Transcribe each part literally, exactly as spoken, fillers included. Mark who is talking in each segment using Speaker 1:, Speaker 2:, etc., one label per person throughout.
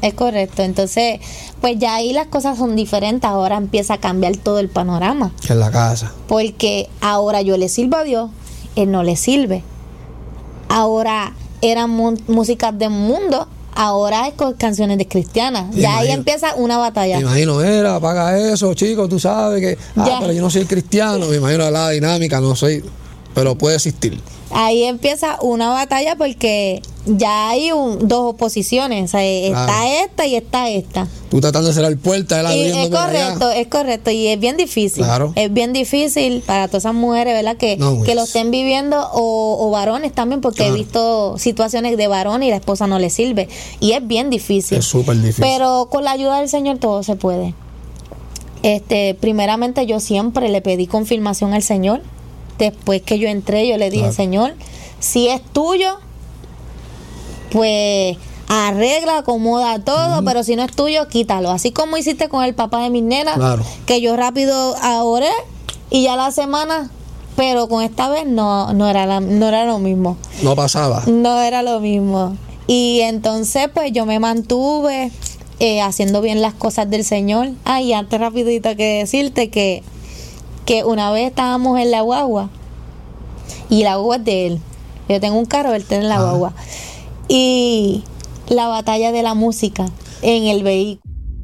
Speaker 1: Es correcto. Entonces, pues ya ahí las cosas son diferentes. Ahora empieza a cambiar todo el panorama.
Speaker 2: En la casa.
Speaker 1: Porque ahora yo le sirvo a Dios, Él no le sirve. Ahora eran mu- músicas del mundo, ahora es con canciones de cristianas. Ya
Speaker 2: Imagino,
Speaker 1: ahí empieza una batalla.
Speaker 2: Me imagino, era, apaga eso, chicos, tú sabes que... Ah,
Speaker 1: Ya.
Speaker 2: pero yo no soy cristiano, me imagino la dinámica, no soy... Pero puede existir.
Speaker 1: Ahí empieza una batalla porque ya hay un, dos oposiciones. O sea, está
Speaker 2: Claro.
Speaker 1: esta y está esta.
Speaker 2: Tú tratando de cerrar puertas, él
Speaker 1: Y
Speaker 2: abriendo
Speaker 1: es
Speaker 2: por allá.
Speaker 1: correcto, es correcto. Y es bien difícil.
Speaker 2: Claro.
Speaker 1: Es bien difícil para todas esas mujeres, ¿verdad? Que,
Speaker 2: No,
Speaker 1: que
Speaker 2: es-
Speaker 1: lo estén viviendo o, o varones también, porque
Speaker 2: Claro.
Speaker 1: he visto situaciones de varón y la esposa no le sirve. Y es bien difícil.
Speaker 2: Es súper difícil.
Speaker 1: Pero con la ayuda del Señor todo se puede. Este, primeramente yo siempre le pedí confirmación al Señor. Después que yo entré, yo le dije,
Speaker 2: Claro.
Speaker 1: Señor, si es tuyo, pues arregla, acomoda todo, pero si no es tuyo, quítalo. Así como hiciste con el papá de mis nenas,
Speaker 2: Claro.
Speaker 1: que yo rápido oré y ya la semana, pero con esta vez no, no era la- no era lo mismo.
Speaker 2: No pasaba.
Speaker 1: No era lo mismo. Y entonces, pues yo me mantuve eh, haciendo bien las cosas del Señor. Ay, antes rapidito que decirte que, que una vez estábamos en la guagua y la guagua es de él. Yo tengo un carro, él tiene la
Speaker 2: Ah.
Speaker 1: guagua. Y la batalla de la música en el vehículo.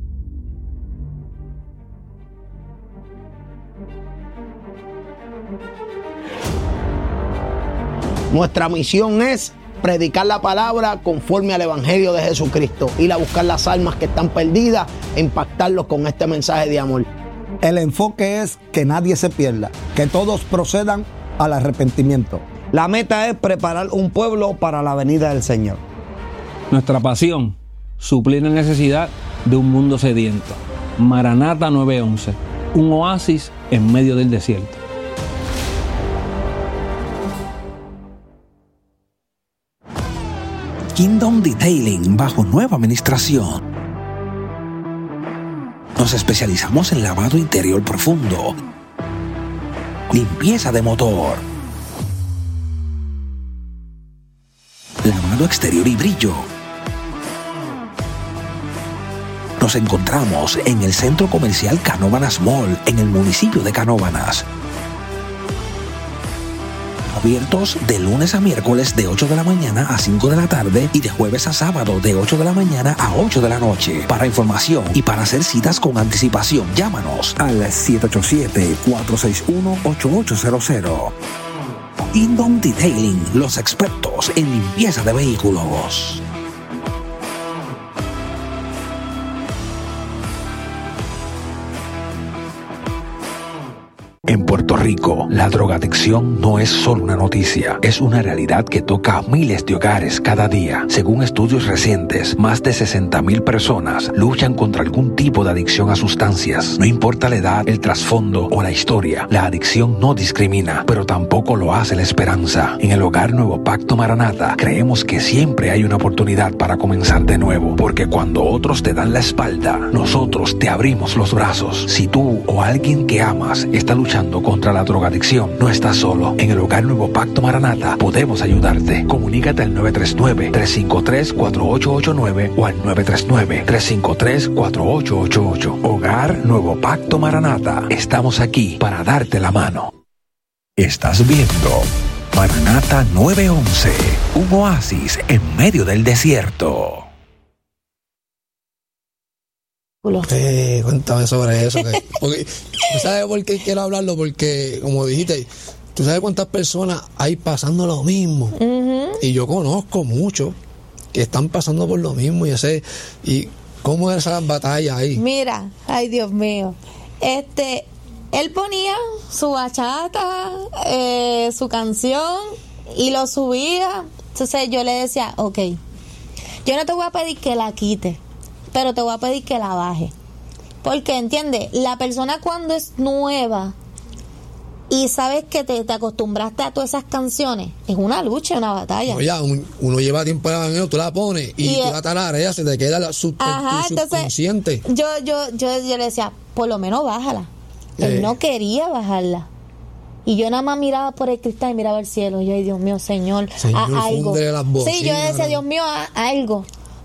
Speaker 3: Nuestra misión es predicar la palabra conforme al Evangelio de Jesucristo, ir a buscar las almas que están perdidas e impactarlos con este mensaje de amor.
Speaker 4: El enfoque es que nadie se pierda, que todos procedan al arrepentimiento. La meta es preparar un pueblo para la venida del Señor.
Speaker 5: Nuestra pasión, suplir la necesidad de un mundo sediento. Maranata nueve once, un oasis en medio del desierto.
Speaker 6: Kingdom Detailing bajo nueva administración. Nos especializamos en lavado interior profundo, limpieza de motor, lavado exterior y brillo. Nos encontramos en el Centro Comercial Canóvanas Mall, en el municipio de Canóvanas. Abiertos de lunes a miércoles de ocho de la mañana a cinco de la tarde y de jueves a sábado de ocho de la mañana a ocho de la noche. Para información y para hacer citas con anticipación, llámanos al siete ocho siete, cuatro seis uno, ocho ocho cero cero. Kingdom Detailing, los expertos en limpieza de vehículos. En Puerto Rico, la drogadicción no es solo una noticia, es una realidad que toca a miles de hogares cada día. Según estudios recientes, más de sesenta mil personas luchan contra algún tipo de adicción a sustancias. No importa la edad, el trasfondo o la historia, la adicción no discrimina, pero tampoco lo hace la esperanza. En el Hogar Nuevo Pacto Maranata, creemos que siempre hay una oportunidad para comenzar de nuevo, porque cuando otros te dan la espalda, nosotros te abrimos los brazos. Si tú o alguien que amas está luchando contra la drogadicción, no estás solo. En el Hogar Nuevo Pacto Maranata podemos ayudarte. Comunícate al nueve tres nueve, tres cinco tres, cuatro ocho ocho nueve o al nueve tres nueve, tres cinco tres, cuatro ocho ocho ocho. Hogar Nuevo Pacto Maranata. Estamos aquí para darte la mano. Estás viendo Maranata nueve once, un oasis en medio del desierto.
Speaker 2: Eh, cuéntame sobre eso. Que, porque, ¿tú sabes por qué quiero hablarlo? Porque, como dijiste, ¿tú sabes cuántas personas hay pasando lo mismo?
Speaker 1: Ujú.
Speaker 2: Y yo conozco muchos que están pasando por lo mismo. Y sé, y cómo es esas batallas ahí.
Speaker 1: Mira, ay Dios mío. Este, él ponía su bachata, eh, su canción y lo subía. Entonces yo le decía, ok, yo no te voy a pedir que la quites, pero te voy a pedir que la baje. Porque, ¿entiendes? La persona cuando es nueva y sabes que te, te acostumbraste a todas esas canciones, es una lucha, una batalla.
Speaker 2: Oye, un, uno lleva tiempo en el evangelio, tú la pones y,
Speaker 1: Y,
Speaker 2: tú
Speaker 1: eh,
Speaker 2: la tarareas, se te queda la sub,
Speaker 1: Ajá,
Speaker 2: tu
Speaker 1: entonces
Speaker 2: subconsciente.
Speaker 1: yo, yo, yo, yo le decía, por lo menos bájala. Él
Speaker 2: Eh.
Speaker 1: no quería bajarla. Y yo nada más miraba por el cristal y miraba al cielo. Y yo, ay Dios mío, Señor,
Speaker 2: Señor,
Speaker 1: a- algo.
Speaker 2: fúndele las
Speaker 1: Sí, yo
Speaker 2: bocinas,
Speaker 1: decía,
Speaker 2: ¿no?
Speaker 1: Dios mío, a- algo.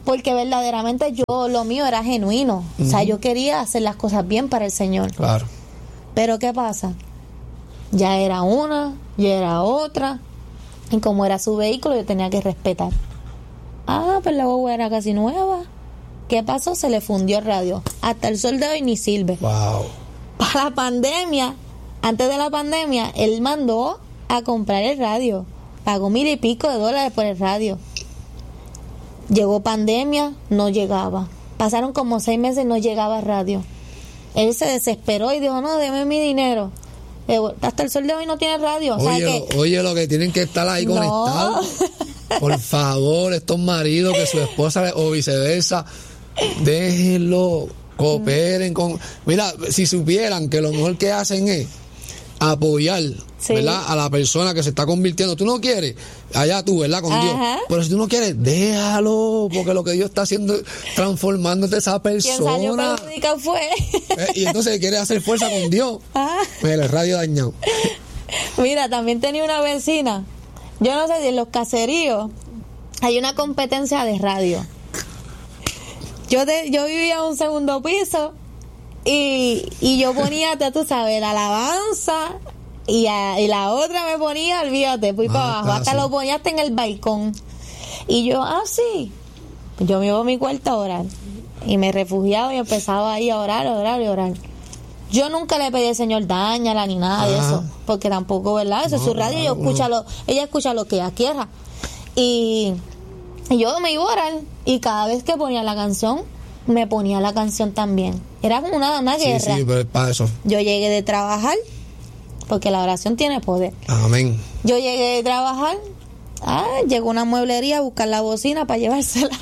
Speaker 1: porque verdaderamente yo, lo mío era genuino. Uh-huh. O sea, yo quería hacer las cosas bien para el Señor.
Speaker 2: Claro.
Speaker 1: Pero ¿qué pasa? Ya era una, ya era otra, y como era su vehículo, yo tenía que respetar. Ah, pues la guagua era casi nueva. ¿Qué pasó? Se le fundió el radio. Hasta el sol de hoy ni sirve.
Speaker 2: Wow.
Speaker 1: Para la pandemia, antes de la pandemia, él mandó a comprar el radio. Pagó mil y pico de dólares por el radio. Llegó pandemia, no llegaba. Pasaron como seis meses, no llegaba el radio. Él se desesperó y dijo, no, deme mi dinero. Hasta el sol de hoy no tiene radio. O sea
Speaker 2: oye,
Speaker 1: que,
Speaker 2: lo, oye, lo que tienen que estar ahí
Speaker 1: no.
Speaker 2: conectados. Por favor, estos maridos que su esposa o viceversa, déjenlo, cooperen con... Mira, si supieran que lo mejor que hacen es apoyar, sí, ¿verdad?, a la persona que se está convirtiendo. Tú no quieres, allá tú, ¿verdad?, con, ajá, Dios. Pero si tú no quieres, déjalo, porque lo que Dios está haciendo, transformándote esa persona.
Speaker 1: Quien salió perjudicado fue.
Speaker 2: ¿Eh? Y entonces quiere hacer fuerza con Dios. Ajá. Mira, el radio dañado.
Speaker 1: Mira, también tenía una vecina. Yo no sé si en los caseríos hay una competencia de radio. Yo de, yo vivía en un segundo piso y, y yo ponía, tú sabes, la alabanza y, a, y la otra me ponía, olvídate, fui ah, para abajo, hasta sí. Lo ponía hasta en el balcón. Y yo, ah, sí. Yo me iba a mi cuarto a orar y me refugiaba y empezaba ahí a orar, a orar y a orar. Yo nunca le pedí al Señor dañala ni nada ah. de eso, porque tampoco, ¿verdad? Eso no, es su radio, ella escucha, lo, ella escucha lo que ella quiera. Y, y yo me iba a orar, y cada vez que ponía la canción, me ponía la canción también. Era como una, una guerra.
Speaker 2: Sí, sí, pero para eso.
Speaker 1: Yo llegué de trabajar, porque la oración tiene poder.
Speaker 2: Amén.
Speaker 1: Yo llegué de trabajar, ah, llegó una mueblería a buscar la bocina para llevársela.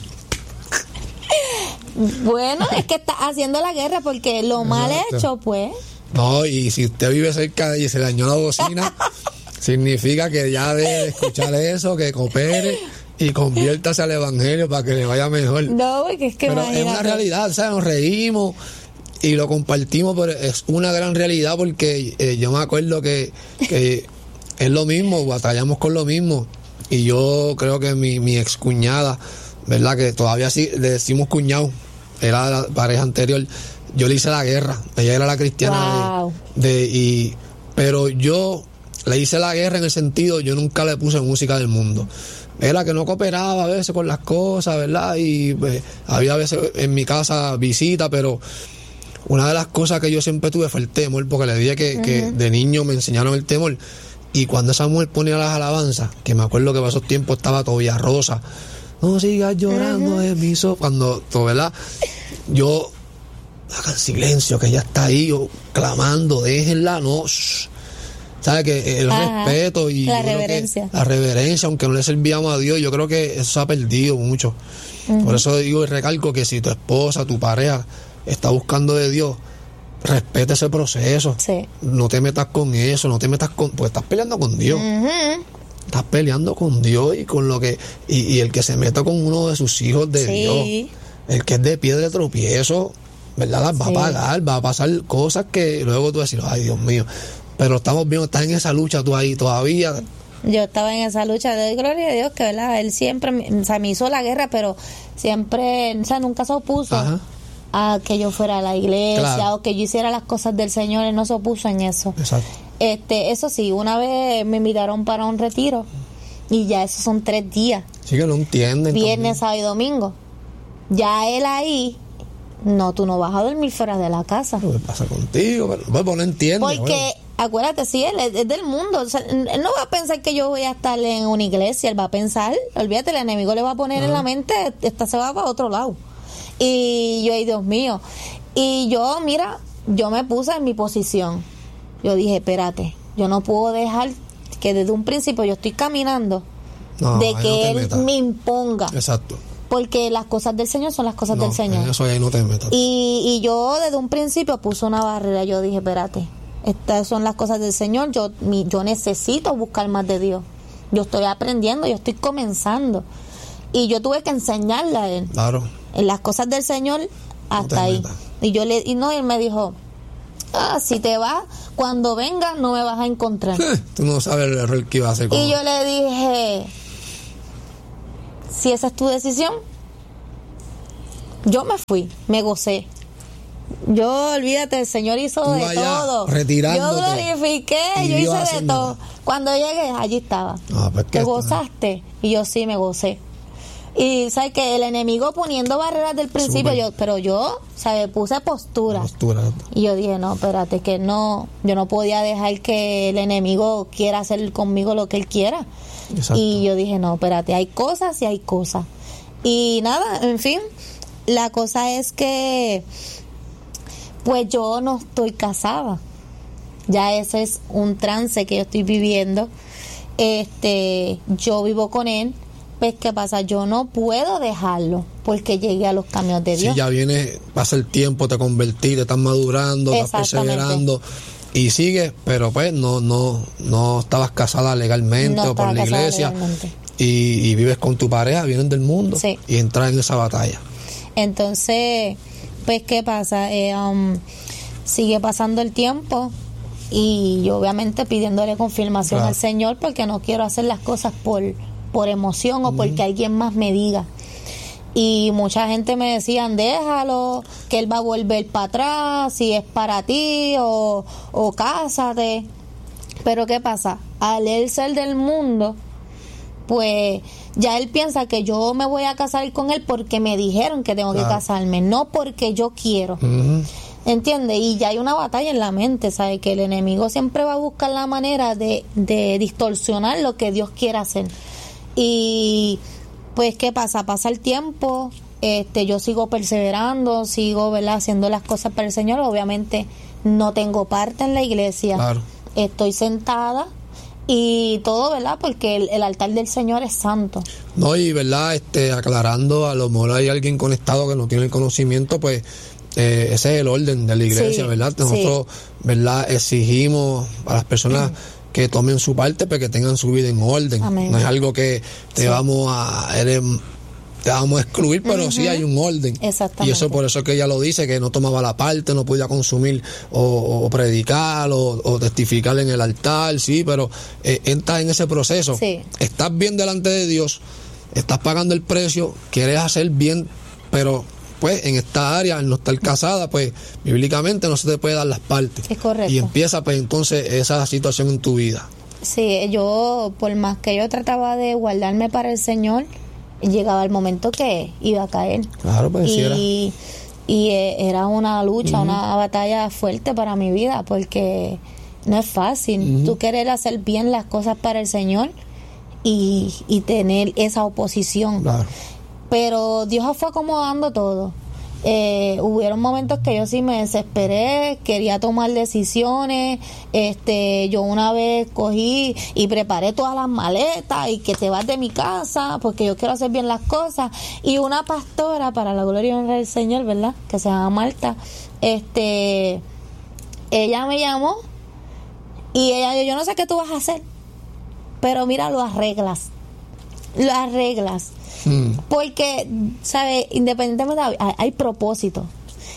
Speaker 1: Bueno, es que está haciendo la guerra porque lo exacto. Mal hecho, pues.
Speaker 2: No, y si usted vive cerca de y se dañó la bocina, significa que ya debe escuchar eso, que coopere y conviértase al evangelio para que le vaya mejor.
Speaker 1: No, porque es que
Speaker 2: pero es una realidad, ¿sabes? Nos reímos y lo compartimos, pero es una gran realidad porque eh, yo me acuerdo que, que es lo mismo, batallamos con lo mismo. Y yo creo que mi, mi ex cuñada, ¿verdad?, que todavía sí le decimos cuñado, era la pareja anterior, yo le hice la guerra, ella era la cristiana. Wow. de, de y pero yo le hice la guerra en el sentido, yo nunca le puse música del mundo, era que no cooperaba a veces con las cosas, ¿verdad? Y pues, había a veces en mi casa visita, pero una de las cosas que yo siempre tuve fue el temor, porque le dije que, uh-huh. que de niño me enseñaron el temor, y cuando esa mujer ponía las alabanzas, que me acuerdo que para esos tiempos estaba todavía Rosa, no sigas llorando, uh-huh. de mi so, cuando, todo, ¿verdad? Yo, hagan silencio, que ella está ahí, yo, clamando, déjenla, no, shh. ¿Sabes? Que el ajá, respeto y
Speaker 1: la reverencia.
Speaker 2: La reverencia, aunque no le servíamos a Dios, yo creo que eso se ha perdido mucho. Uh-huh. Por eso digo y recalco que si tu esposa, tu pareja está buscando de Dios, respeta ese proceso.
Speaker 1: Sí.
Speaker 2: No te metas con eso, no te metas con, pues estás peleando con Dios. Uh-huh. Estás peleando con Dios y con lo que y, y el que se meta con uno de sus hijos de sí. Dios, el que es de piedra de tropiezo, ¿verdad? Las va sí. a pagar, va a pasar cosas que luego tú decís, ay, Dios mío. Pero estamos viendo, estás en esa lucha tú ahí todavía.
Speaker 1: Yo estaba en esa lucha, de gloria a Dios que, ¿verdad? Él siempre, o sea, me hizo la guerra, pero siempre, o sea, nunca se opuso ajá. a que yo fuera a la iglesia, claro. o que yo hiciera las cosas del Señor. Él no se opuso en eso.
Speaker 2: Exacto.
Speaker 1: Este, eso sí, una vez me invitaron para un retiro y ya esos son tres días.
Speaker 2: Sí, que no entienden.
Speaker 1: Viernes, sábado y domingo. Ya él ahí, no, tú no vas a dormir fuera de la casa.
Speaker 2: ¿Qué pasa contigo? Pero, bueno, no entiende.
Speaker 1: Porque, bueno. acuérdate, sí, él es, es del mundo. O sea, él no va a pensar que yo voy a estar en una iglesia. Él va a pensar, olvídate, el enemigo le va a poner ah. en la mente, esta se va para otro lado. Y yo, ay, Dios mío. Y yo, mira, yo me puse en mi posición. Yo dije, espérate, yo no puedo dejar que desde un principio yo estoy caminando no, de que no él metas. Me imponga.
Speaker 2: Exacto.
Speaker 1: Porque las cosas del Señor son las cosas
Speaker 2: no,
Speaker 1: del Señor.
Speaker 2: Eso ahí no te metas.
Speaker 1: Y, y yo desde un principio puse una barrera. Yo dije, espérate, estas son las cosas del Señor. Yo, mi, yo necesito buscar más de Dios. Yo estoy aprendiendo, yo estoy comenzando. Y yo tuve que enseñarle a él.
Speaker 2: Claro.
Speaker 1: En las cosas del Señor, hasta no ahí. Metas. Y yo le, y no, él me dijo, ah, si te vas, cuando vengas no me vas a encontrar.
Speaker 2: Tú no sabes el error que iba a hacer.
Speaker 1: Y yo le dije, si esa es tu decisión, yo me fui, me gocé. Yo, olvídate, el Señor hizo
Speaker 2: Tú
Speaker 1: de
Speaker 2: allá,
Speaker 1: todo.
Speaker 2: retirándote.
Speaker 1: Yo glorifiqué,
Speaker 2: Y
Speaker 1: yo
Speaker 2: Dios
Speaker 1: hice de
Speaker 2: haciendo
Speaker 1: todo.
Speaker 2: nada.
Speaker 1: Cuando llegué, allí estaba.
Speaker 2: Ah, pues, ¿qué
Speaker 1: ¿Te
Speaker 2: está?
Speaker 1: gozaste? Y yo sí me gocé. Y sabes que el enemigo poniendo barreras del principio,
Speaker 2: Súper.
Speaker 1: yo, pero yo, ¿sabes? Puse postura.
Speaker 2: Postura.
Speaker 1: Y yo dije, no, espérate, que no, yo no podía dejar que el enemigo quiera hacer conmigo lo que él quiera.
Speaker 2: Exacto.
Speaker 1: Y yo dije, no, espérate, hay cosas y hay cosas. Y nada, en fin, la cosa es que, pues yo no estoy casada. Ya ese es un trance que yo estoy viviendo. Este, yo vivo con él. Pues, ¿qué pasa? Yo no puedo dejarlo porque llegué a los caminos de Dios.
Speaker 2: Si ya viene, pasa el tiempo, te convertís, te estás madurando, estás
Speaker 1: Exactamente.
Speaker 2: perseverando y sigues, pero pues no no no estabas casada legalmente
Speaker 1: No
Speaker 2: o por
Speaker 1: estaba
Speaker 2: la
Speaker 1: casada
Speaker 2: iglesia
Speaker 1: legalmente.
Speaker 2: y, y vives con tu pareja, vienen del mundo
Speaker 1: Sí.
Speaker 2: y entras en esa batalla.
Speaker 1: Entonces, pues, ¿qué pasa? Eh, um, sigue pasando el tiempo y yo obviamente pidiéndole confirmación
Speaker 2: Claro.
Speaker 1: al Señor porque no quiero hacer las cosas por, por emoción o porque alguien más me diga. Y mucha gente me decían, déjalo, que él va a volver para atrás, si es para ti o, o cásate. Pero ¿qué pasa? Al él ser del mundo, pues ya él piensa que yo me voy a casar con él porque me dijeron que tengo
Speaker 2: Claro.
Speaker 1: que casarme, no porque yo quiero.
Speaker 2: Ujú.
Speaker 1: ¿Entiendes? Y ya hay una batalla en la mente, ¿sabes? Que el enemigo siempre va a buscar la manera de, de distorsionar lo que Dios quiere hacer. Y pues, ¿qué pasa? Pasa el tiempo, este, yo sigo perseverando, sigo, ¿verdad? Haciendo las cosas para el Señor. Obviamente no tengo parte en la iglesia.
Speaker 2: Claro.
Speaker 1: Estoy sentada y todo, ¿verdad? Porque el, el altar del Señor es santo.
Speaker 2: No, y verdad, este, aclarando, a lo mejor hay alguien conectado que no tiene el conocimiento, pues eh, ese es el orden de la iglesia,
Speaker 1: Sí,
Speaker 2: ¿verdad?
Speaker 1: sí.
Speaker 2: Nosotros, ¿verdad? Exigimos a las personas que tomen su parte, pero que tengan su vida en orden.
Speaker 1: Amén.
Speaker 2: No es algo que te
Speaker 1: Sí.
Speaker 2: vamos a eres- te vamos a excluir, pero sí hay un orden.
Speaker 1: Exactamente.
Speaker 2: Y eso por eso es que ella lo dice, que no tomaba la parte, no podía consumir o, o predicar o, o testificar en el altar, sí, pero eh, entras en ese proceso.
Speaker 1: Sí.
Speaker 2: Estás bien delante de Dios, estás pagando el precio, quieres hacer bien, pero pues en esta área, al no estar casada, pues bíblicamente no se te puede dar las partes.
Speaker 1: Es correcto.
Speaker 2: Y empieza pues entonces esa situación en tu vida.
Speaker 1: Sí, yo, por más que yo trataba de guardarme para el Señor, llegaba el momento que iba a caer.
Speaker 2: Claro, pues sí era.
Speaker 1: Y, y eh, era una lucha, una batalla fuerte para mi vida, porque no es fácil. Tú querer hacer bien las cosas para el Señor y, y tener esa oposición.
Speaker 2: Claro.
Speaker 1: Pero Dios fue acomodando todo. Eh, hubieron momentos que yo sí me desesperé, quería tomar decisiones. Este, yo una vez cogí y preparé todas las maletas y que te vas de mi casa porque yo quiero hacer bien las cosas. Y una pastora, para la gloria y honra del Señor, ¿verdad? Que se llama Marta, este, ella me llamó y ella dijo, yo no sé qué tú vas a hacer, pero mira, lo arreglas, lo arreglas.
Speaker 2: Mm.
Speaker 1: Porque, ¿sabes? Independientemente, hay, hay propósito.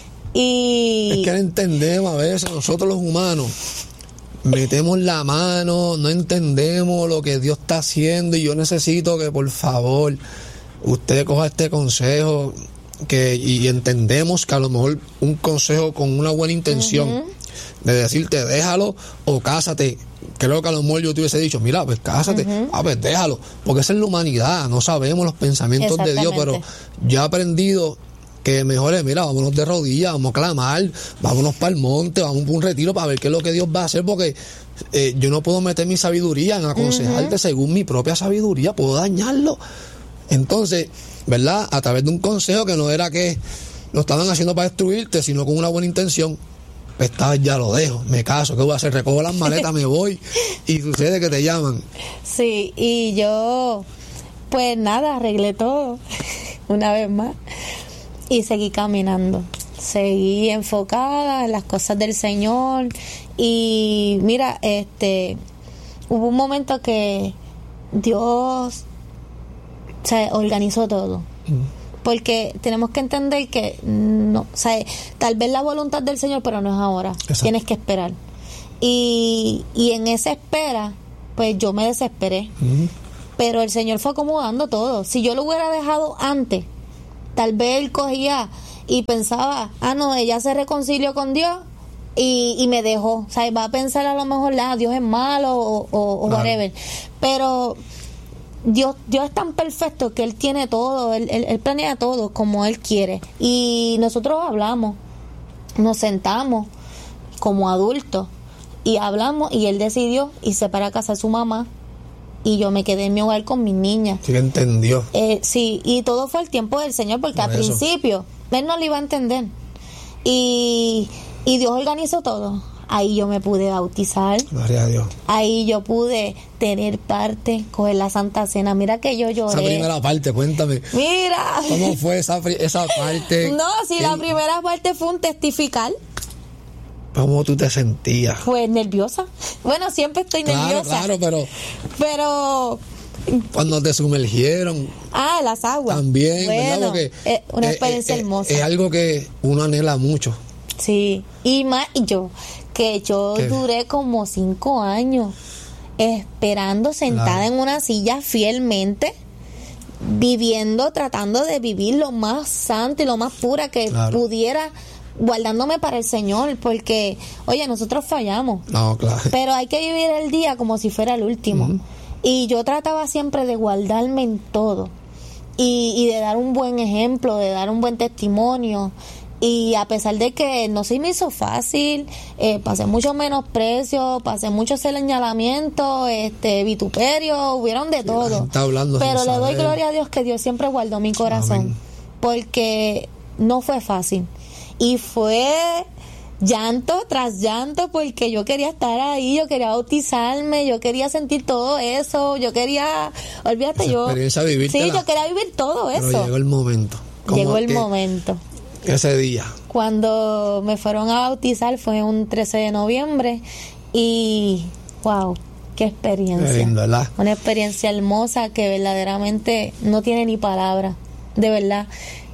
Speaker 1: Y.
Speaker 2: Es que no entendemos a veces, nosotros los humanos metemos la mano, no entendemos lo que Dios está haciendo y yo necesito que por favor usted coja este consejo que y entendemos que a lo mejor un consejo con una buena intención uh-huh. de decirte déjalo o cásate. Creo que a lo mejor yo te hubiese dicho, mira, pues cásate, uh-huh. ah, pues déjalo, porque esa es la humanidad, no sabemos los pensamientos de Dios, pero yo he aprendido que mejor es, mira, vámonos de rodillas, vamos a clamar, vámonos para el monte, vamos para un retiro para ver qué es lo que Dios va a hacer, porque eh, yo no puedo meter mi sabiduría en aconsejarte uh-huh. según mi propia sabiduría, puedo dañarlo. Entonces, ¿verdad? A través de un consejo que no era que lo estaban haciendo para destruirte, sino con una buena intención. Esta vez ya lo dejo, me caso, ¿qué voy a hacer? Recojo las maletas, me voy y sucede que te llaman.
Speaker 1: Sí, y yo, pues nada, arreglé todo una vez más y seguí caminando, seguí enfocada en las cosas del Señor y mira, este, hubo un momento que Dios se organizó todo. Mm. Porque tenemos que entender que no, o sea, tal vez la voluntad del Señor, pero no es ahora. Exacto. Tienes que esperar. Y, y en esa espera, pues yo me desesperé. Uh-huh. Pero el Señor fue acomodando todo. Si yo lo hubiera dejado antes, Tal vez él cogía y pensaba, ah, no, ella se reconcilió con Dios y, y me dejó. O sea, va a pensar a lo mejor, ah, Dios es malo o, o, o
Speaker 2: Claro.
Speaker 1: whatever. Pero Dios, Dios es tan perfecto que Él tiene todo, Él, él, él planea todo como Él quiere. Y nosotros hablamos, nos sentamos como adultos y hablamos, y Él decidió irse para casa de su mamá y yo me quedé en mi hogar con mis niñas.
Speaker 2: Sí que entendió.
Speaker 1: Eh, sí, y todo fue el tiempo del Señor, porque
Speaker 2: Por
Speaker 1: al
Speaker 2: eso.
Speaker 1: principio Él no lo iba a entender. Y, y Dios organizó todo. Ahí yo me pude bautizar.
Speaker 2: Gloria a Dios.
Speaker 1: Ahí yo pude tener parte, coger la Santa Cena. Mira que yo lloré.
Speaker 2: Esa primera parte, cuéntame.
Speaker 1: Mira.
Speaker 2: ¿Cómo fue esa, pri- esa parte?
Speaker 1: No, sí, la
Speaker 2: ¿Qué-
Speaker 1: primera parte fue un testificar.
Speaker 2: ¿Cómo tú te sentías?
Speaker 1: Fue nerviosa. Bueno, siempre estoy
Speaker 2: Claro,
Speaker 1: nerviosa.
Speaker 2: claro, pero
Speaker 1: Pero,
Speaker 2: cuando te sumergieron
Speaker 1: ah, las aguas.
Speaker 2: también,
Speaker 1: Bueno,
Speaker 2: ¿verdad? Porque
Speaker 1: es una
Speaker 2: eh,
Speaker 1: experiencia
Speaker 2: eh, eh,
Speaker 1: hermosa.
Speaker 2: Es algo que uno anhela mucho.
Speaker 1: Sí, y más y yo, que yo
Speaker 2: ¿Qué?
Speaker 1: duré como cinco años esperando sentada
Speaker 2: Claro.
Speaker 1: en una silla fielmente, viviendo, tratando de vivir lo más santo y lo más pura que
Speaker 2: Claro.
Speaker 1: pudiera, guardándome para el Señor, porque, oye, nosotros fallamos,
Speaker 2: No, claro.
Speaker 1: pero hay que vivir el día como si fuera el último. Y yo trataba siempre de guardarme en todo y, y de dar un buen ejemplo, de dar un buen testimonio. Y a pesar de que no se me hizo fácil, eh, pasé mucho menosprecio, pasé mucho señalamiento, este, vituperio, hubieron de
Speaker 2: la
Speaker 1: todo.
Speaker 2: gente hablando
Speaker 1: Pero
Speaker 2: sin
Speaker 1: le doy
Speaker 2: saber.
Speaker 1: gloria a Dios que Dios siempre guardó mi corazón,
Speaker 2: Amén.
Speaker 1: porque no fue fácil. Y fue llanto tras llanto, porque yo quería estar ahí, yo quería bautizarme, yo quería sentir todo eso, yo quería, olvídate,
Speaker 2: Esa
Speaker 1: yo,
Speaker 2: experiencia, vivírtela.
Speaker 1: sí, yo quería vivir todo
Speaker 2: Pero
Speaker 1: eso.
Speaker 2: llegó el momento. ¿Cómo
Speaker 1: Llegó el
Speaker 2: que
Speaker 1: momento.
Speaker 2: Ese día.
Speaker 1: Cuando me fueron a bautizar fue un trece de noviembre y wow, qué experiencia.
Speaker 2: Qué lindo, ¿verdad?
Speaker 1: Una experiencia hermosa que verdaderamente no tiene ni palabras, de verdad.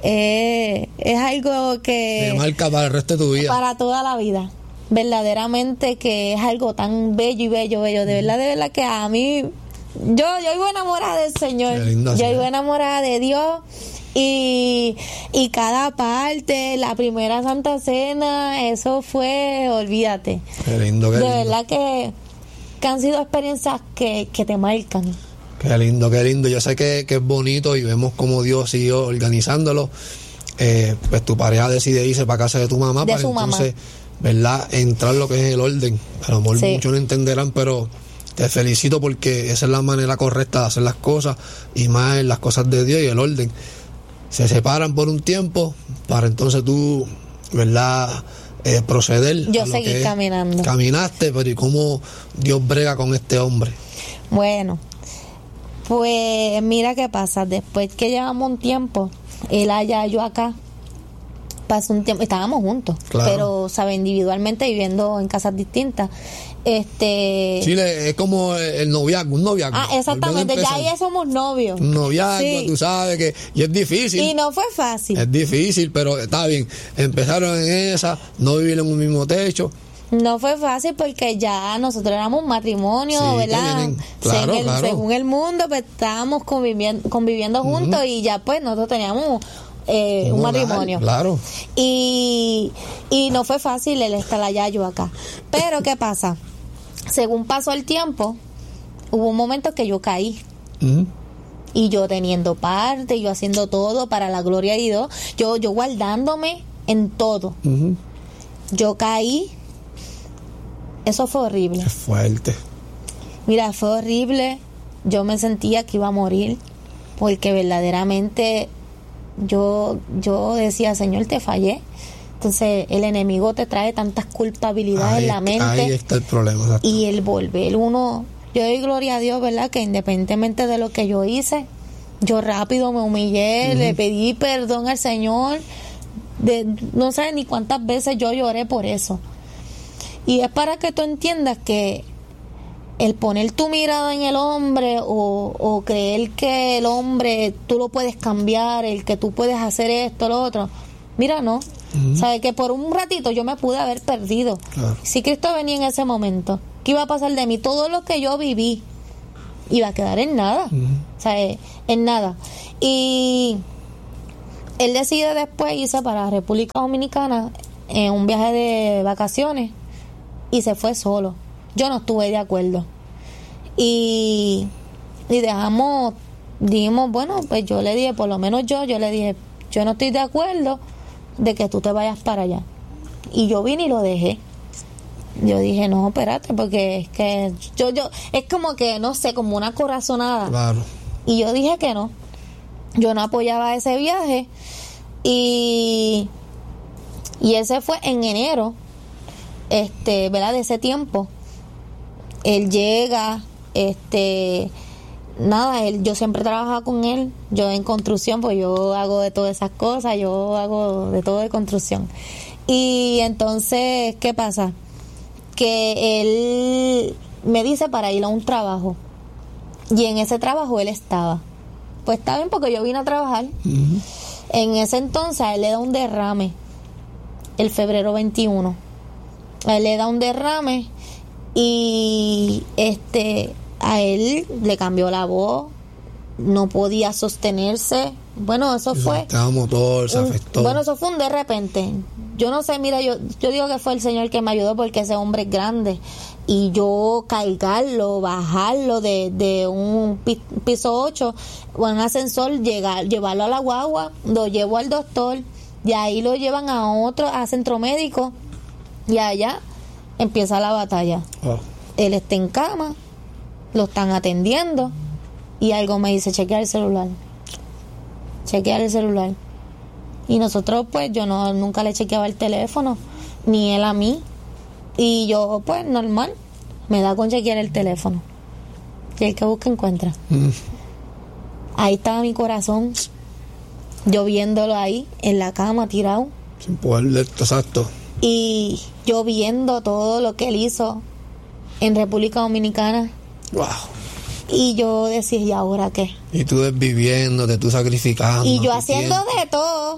Speaker 1: Eh, es algo que
Speaker 2: Te marca para el resto de tu vida.
Speaker 1: para toda la vida. Verdaderamente que es algo tan bello y bello, bello. De verdad, de verdad que a mí, yo, yo vivo enamorada del Señor.
Speaker 2: Qué lindo,
Speaker 1: Yo
Speaker 2: sí.
Speaker 1: vivo enamorada de Dios. Y, y cada parte, la primera Santa Cena, eso fue, olvídate.
Speaker 2: Qué lindo, qué
Speaker 1: De
Speaker 2: lindo.
Speaker 1: verdad que, que han sido experiencias que, que te marcan.
Speaker 2: Qué lindo, qué lindo. Yo sé que, que es bonito y vemos cómo Dios siguió organizándolo. Eh, pues tu pareja decide irse para casa de tu mamá
Speaker 1: De
Speaker 2: para
Speaker 1: su mamá.
Speaker 2: entonces, ¿verdad? Entrar lo que es el orden. A lo mejor
Speaker 1: Sí.
Speaker 2: muchos no entenderán, pero te felicito porque esa es la manera correcta de hacer las cosas y más en las cosas de Dios y el orden. Se separan por un tiempo para entonces tú, ¿verdad? Eh, proceder.
Speaker 1: Yo
Speaker 2: a lo
Speaker 1: seguí
Speaker 2: que es.
Speaker 1: caminando.
Speaker 2: Caminaste, pero ¿y cómo Dios brega con este hombre?
Speaker 1: Bueno, pues mira qué pasa. Después que llevamos un tiempo, él allá, yo acá, pasó un tiempo, estábamos juntos,
Speaker 2: Claro.
Speaker 1: pero, sabe, individualmente viviendo en casas distintas. Este.
Speaker 2: Chile es como el noviazgo, un noviazgo.
Speaker 1: Ah, exactamente,
Speaker 2: Volviendo a
Speaker 1: ya
Speaker 2: empezar.
Speaker 1: ahí somos novios.
Speaker 2: Un noviazgo,
Speaker 1: Sí.
Speaker 2: tú sabes que. Y es difícil.
Speaker 1: Y no fue fácil.
Speaker 2: Es difícil, pero está bien. Empezaron en esa, no vivir en un mismo techo.
Speaker 1: No fue fácil porque ya nosotros éramos un matrimonio,
Speaker 2: Sí, que
Speaker 1: ¿verdad?
Speaker 2: vienen- claro,
Speaker 1: según, el,
Speaker 2: claro.
Speaker 1: según el mundo, pues estábamos conviviendo, conviviendo juntos y ya pues nosotros teníamos eh, un,
Speaker 2: hogar,
Speaker 1: matrimonio.
Speaker 2: Claro.
Speaker 1: Y, y no fue fácil el estar allá, yo acá. Pero ¿qué pasa? Según pasó el tiempo, hubo un momento que yo caí.
Speaker 2: Ujú.
Speaker 1: Y yo teniendo parte, yo haciendo todo para la gloria de Dios, yo, yo guardándome en todo.
Speaker 2: Ujú.
Speaker 1: Yo caí. Eso fue horrible.
Speaker 2: Es fuerte.
Speaker 1: Mira, fue horrible. Yo me sentía que iba a morir. Porque verdaderamente yo, yo decía, Señor, te fallé. Entonces el enemigo te trae tantas culpabilidades
Speaker 2: Ahí,
Speaker 1: en la mente.
Speaker 2: ahí está el problema. exacto.
Speaker 1: Y el volver uno, yo doy gloria a Dios, ¿verdad? Que independientemente de lo que yo hice, yo rápido me humillé, le pedí perdón al Señor. De, no sé ni cuántas veces yo lloré por eso. Y es para que tú entiendas que el poner tu mirada en el hombre o, o creer que el hombre tú lo puedes cambiar, el que tú puedes hacer esto, lo otro, mira, no. ¿Sabes? Que por un ratito yo me pude haber perdido.
Speaker 2: Claro.
Speaker 1: Si Cristo venía en ese momento, ¿qué iba a pasar de mí? Todo lo que yo viví iba a quedar en nada. ¿Sabes? En nada. Y él decide después irse para República Dominicana en un viaje de vacaciones y se fue solo. Yo no estuve de acuerdo. Y, y dejamos, dijimos, bueno, pues yo le dije, por lo menos yo, yo le dije, yo no estoy de acuerdo de que tú te vayas para allá. Y yo vine y lo dejé. Yo dije, no, espérate, porque es que yo, yo, es como que, no sé, como una corazonada.
Speaker 2: Claro.
Speaker 1: Y yo dije que no. Yo no apoyaba ese viaje. Y, y ese fue en enero, este, ¿verdad? De ese tiempo. Él llega, este, nada, él, yo siempre trabajaba con él. Yo en construcción, pues yo hago de todas esas cosas, yo hago de todo de construcción. Y entonces, ¿qué pasa? Que él me dice para ir a un trabajo y en ese trabajo él estaba, pues está bien porque yo vine a trabajar. Uh-huh. En ese entonces a él le da un derrame el febrero veintiuno, a él le da un derrame y este a él le cambió la voz, no podía sostenerse. Bueno, eso fue
Speaker 2: motor, se afectó.
Speaker 1: Bueno, eso fue un de repente. Yo no sé, mira, yo yo digo que fue el Señor que me ayudó porque ese hombre es grande y yo cargarlo, bajarlo de, de un piso ocho o en un ascensor, llegar, llevarlo a la guagua, lo llevo al doctor y ahí lo llevan a otro, a centro médico y allá empieza la batalla. Oh. Él está en cama, lo están atendiendo y algo me dice, chequear el celular. Chequear el celular. Y nosotros, pues, yo no nunca le chequeaba el teléfono, ni él a mí. Y yo, pues, normal, me da con chequear el teléfono. Y el que busca encuentra. Mm. Ahí estaba mi corazón, yo viéndolo ahí, en la cama, tirado.
Speaker 2: Sin poder leer, exacto.
Speaker 1: Y yo viendo todo lo que él hizo en República Dominicana.
Speaker 2: Wow.
Speaker 1: Y yo decía, ¿y ahora qué?
Speaker 2: Y tú desviviéndote, tú sacrificando.
Speaker 1: Y yo haciendo tiempo. De todo.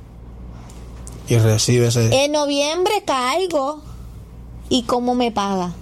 Speaker 2: Y recibe ese...
Speaker 1: En noviembre caigo. ¿Y cómo me paga?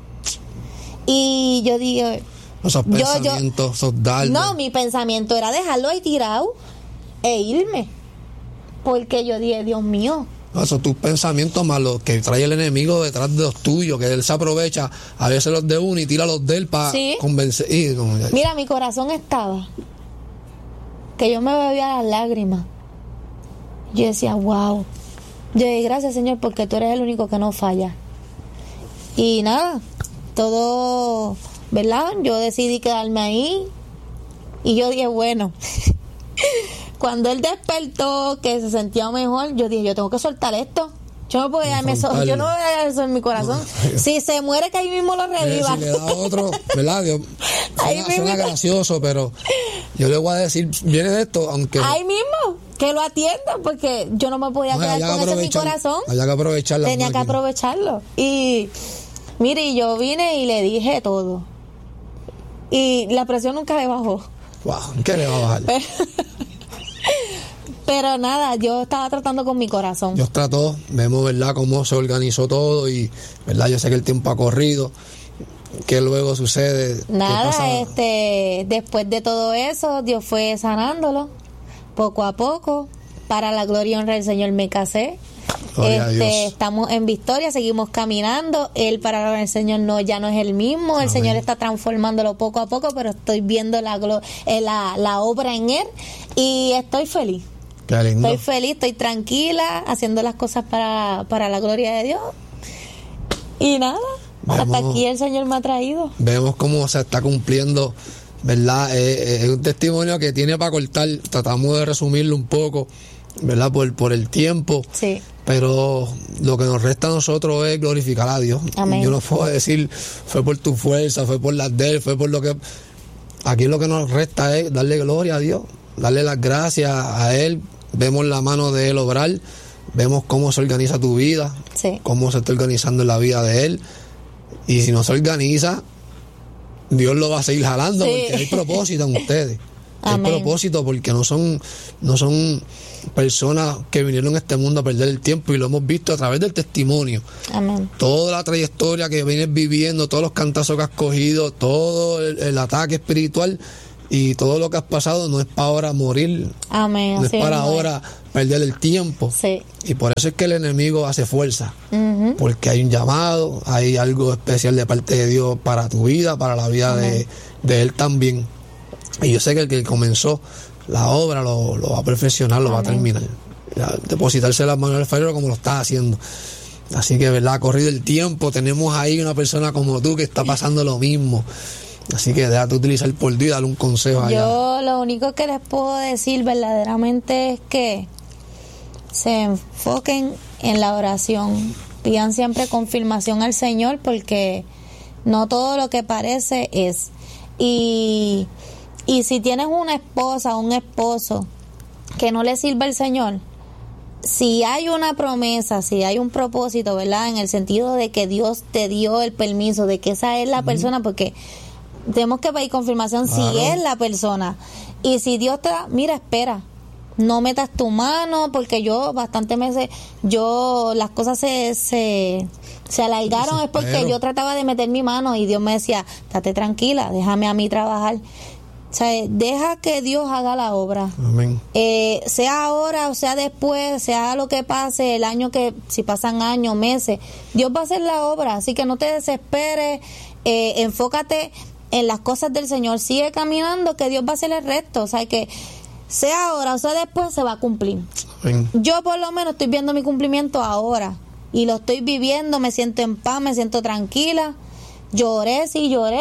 Speaker 1: Y yo digo...
Speaker 2: Esos pensamientos, yo, yo, esos dardos.
Speaker 1: No, mi pensamiento era dejarlo ahí tirado e irme. Porque yo dije, Dios mío...
Speaker 2: Esos tus pensamientos malos que trae el enemigo detrás de los tuyos, que él se aprovecha a veces los de uno y tira los de él para ¿sí? convencer. Y, como,
Speaker 1: mira, mi corazón estaba que yo me bebía las lágrimas. Yo decía, wow. Yo dije, gracias, Señor, porque tú eres el único que no falla. Y nada, todo, ¿verdad? Yo decidí quedarme ahí y yo dije, bueno. Cuando él despertó, que se sentía mejor, yo dije, yo tengo que soltar esto. Yo no puedo darme eso, yo no voy a dar eso en mi corazón. No, si se muere, que ahí mismo lo reviva.
Speaker 2: Si le da otro, ¿verdad? Dios, ahí suena, mismo. Suena gracioso, pero yo le voy a decir, viene de esto, aunque...
Speaker 1: Ahí mismo, que lo atiendan, porque yo no me podía no, quedar con eso en mi corazón.
Speaker 2: Había que aprovecharlo.
Speaker 1: Tenía que aprovecharlo. Y, mire, yo vine y le dije todo. Y la presión nunca le bajó.
Speaker 2: Wow, ¿qué le va a bajar?
Speaker 1: Pero, pero nada, yo estaba tratando con mi corazón.
Speaker 2: Dios trató, vemos, ¿verdad?, cómo se organizó todo y, ¿verdad?, yo sé que el tiempo ha corrido. ¿Qué luego sucede?
Speaker 1: Nada, este, después de todo eso, Dios fue sanándolo poco a poco. Para la gloria y honra del Señor me casé. Este, estamos en victoria, seguimos caminando. Él, para la gloria del Señor, no, ya no es el mismo. El Amén. Señor está transformándolo poco a poco, pero estoy viendo la, la, la obra en él y estoy feliz.
Speaker 2: Qué lindo.
Speaker 1: Estoy feliz, estoy tranquila, haciendo las cosas para, para la gloria de Dios. Y nada, vemos, hasta aquí el Señor me ha traído.
Speaker 2: Vemos cómo se está cumpliendo, ¿verdad? Eh, es un testimonio que tiene para cortar. Tratamos de resumirlo un poco, ¿verdad? Por, por el tiempo.
Speaker 1: Sí.
Speaker 2: Pero lo que nos resta a nosotros es glorificar a Dios.
Speaker 1: Amén.
Speaker 2: Yo no puedo decir, fue por tu fuerza, fue por las de él, fue por lo que... Aquí lo que nos resta es darle gloria a Dios, darle las gracias a Él. Vemos la mano de Él obrar, vemos cómo se organiza tu vida,
Speaker 1: sí.
Speaker 2: cómo se está organizando en la vida de Él. Y si no se organiza, Dios lo va a seguir jalando, sí. Porque hay propósito en ustedes. Amén. Hay propósito porque no son, no son personas que vinieron a este mundo a perder el tiempo, y lo hemos visto a través del testimonio.
Speaker 1: Amén.
Speaker 2: Toda la trayectoria que vienes viviendo, todos los cantazos que has cogido, todo el, el ataque espiritual, y todo lo que has pasado no es para ahora morir.
Speaker 1: Amén.
Speaker 2: No es
Speaker 1: así
Speaker 2: para
Speaker 1: mismo es.
Speaker 2: ahora perder el tiempo.
Speaker 1: Sí.
Speaker 2: Y por eso es que el enemigo hace fuerza.
Speaker 1: Ujú.
Speaker 2: Porque hay un llamado, hay algo especial de parte de Dios para tu vida, para la vida de, de Él también. Y yo sé que el que comenzó la obra lo, lo va a perfeccionar, lo va a terminar. Ya, depositarse las manos al alfarero como lo estás haciendo. Así que, ¿verdad? Ha corrido el tiempo, tenemos ahí una persona como tú que está pasando lo mismo. Así que déjate utilizar por Dios y darle un consejo allá.
Speaker 1: Yo lo único que les puedo decir verdaderamente es que se enfoquen en la oración. Pidan siempre confirmación al Señor, porque no todo lo que parece es. Y, y si tienes una esposa o un esposo que no le sirve al Señor, si hay una promesa, si hay un propósito, ¿verdad? En el sentido de que Dios te dio el permiso de que esa es la uh-huh. persona, porque tenemos que pedir confirmación claro. si es la persona. Y si Dios te da, mira, espera, no metas tu mano, porque yo bastante meses, yo, las cosas se, se, se alargaron, es porque yo trataba de meter mi mano y Dios me decía, estate tranquila, déjame a mí trabajar. O sea, deja que Dios haga la obra.
Speaker 2: Amén.
Speaker 1: Eh, sea ahora o sea después, sea lo que pase, el año que, si pasan años, meses, Dios va a hacer la obra. Así que no te desesperes, eh, enfócate en las cosas del Señor. Sigue caminando, que Dios va a hacer el resto. O sea, que sea ahora o sea después, se va a cumplir.
Speaker 2: Amén.
Speaker 1: Yo por lo menos estoy viendo mi cumplimiento ahora. Y lo estoy viviendo, me siento en paz, me siento tranquila. Lloré, sí, lloré.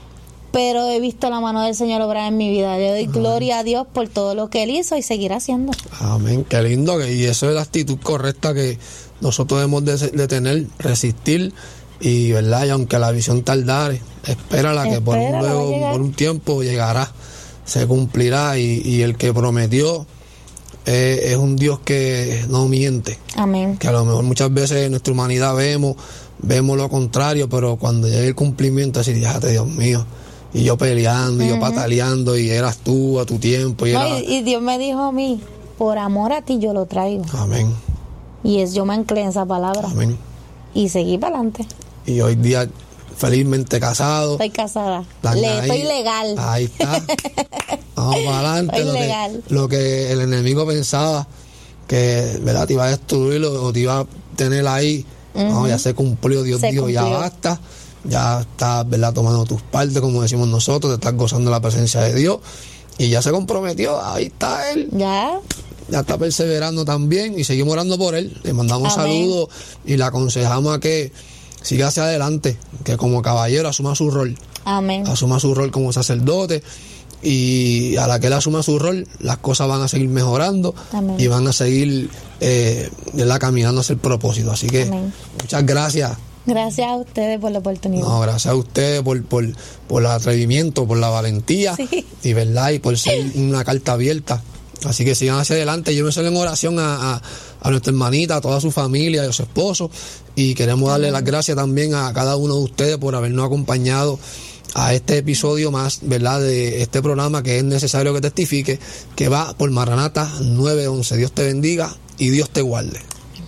Speaker 1: Pero he visto la mano del Señor obrar en mi vida. Le doy Amén. Gloria a Dios por todo lo que Él hizo y seguirá haciendo.
Speaker 2: Amén, qué lindo. Y eso es la actitud correcta que nosotros debemos de, de tener, resistir. Y verdad, y aunque la visión tardare, espérala, que por un, luego, por un tiempo llegará, se cumplirá. Y, y el que prometió eh, es un Dios que no miente.
Speaker 1: Amén.
Speaker 2: Que a lo mejor muchas veces en nuestra humanidad vemos, vemos lo contrario, pero cuando llegue el cumplimiento, así, déjate, Dios mío. Y yo peleando, y yo uh-huh. pataleando, y eras tú a tu tiempo. Y,
Speaker 1: no,
Speaker 2: era...
Speaker 1: y, y Dios me dijo a mí, por amor a ti yo lo traigo.
Speaker 2: Amén.
Speaker 1: Y es yo me anclé en esa palabra.
Speaker 2: Amén.
Speaker 1: Y seguí para adelante.
Speaker 2: Y hoy día, felizmente casado.
Speaker 1: Estoy casada. Le, estoy legal.
Speaker 2: Ahí está. Vamos para adelante.
Speaker 1: Estoy
Speaker 2: lo,
Speaker 1: legal.
Speaker 2: Que, lo que el enemigo pensaba que, ¿verdad?, te iba a destruir o te iba a tener ahí. Uh-huh. No, ya se cumplió. Dios
Speaker 1: se
Speaker 2: dijo,
Speaker 1: cumplió.
Speaker 2: Ya basta. Ya estás, ¿verdad?, tomando tus partes, como decimos nosotros, te estás gozando la presencia de Dios y ya se comprometió, ahí está Él.
Speaker 1: Ya.
Speaker 2: Ya está perseverando también y seguimos orando por Él. Le mandamos
Speaker 1: Amén.
Speaker 2: Saludos y le aconsejamos a que siga hacia adelante, que como caballero asuma su rol.
Speaker 1: Amén.
Speaker 2: Asuma su rol como sacerdote y a la que él asuma su rol, las cosas van a seguir mejorando.
Speaker 1: Amén.
Speaker 2: Y van a seguir eh, ¿verdad?, caminando hacia el propósito. Así que
Speaker 1: Amén.
Speaker 2: Muchas gracias.
Speaker 1: Gracias a ustedes por la oportunidad.
Speaker 2: No, gracias a ustedes por, por, por el atrevimiento, por la valentía,
Speaker 1: sí.
Speaker 2: y verdad, y por ser una carta abierta. Así que sigan hacia adelante. Yo me salgo en oración a, a, a nuestra hermanita, a toda su familia, a su esposo, y queremos darle las gracias también a cada uno de ustedes por habernos acompañado a este episodio más, ¿verdad?, de este programa que es necesario que testifique, que va por Maranata nueve once. Dios te bendiga y Dios te guarde.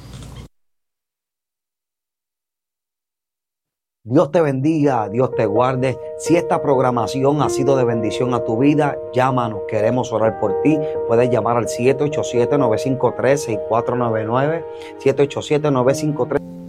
Speaker 4: Dios te bendiga, Dios te guarde. Si esta programación ha sido de bendición a tu vida, llámanos, queremos orar por ti. Puedes llamar al siete ocho siete, nueve cinco tres, seis cuatro nueve nueve, siete ocho siete, nueve cinco tres